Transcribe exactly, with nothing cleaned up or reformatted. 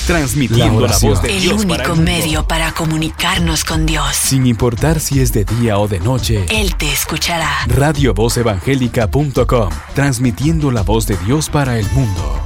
transmitiendo la, la voz de el Dios único para el mundo. medio para comunicarnos con Dios. Sin importar si es de día o de noche, Él te escuchará. radio voz evangélica punto com, transmitiendo la voz de Dios para el mundo.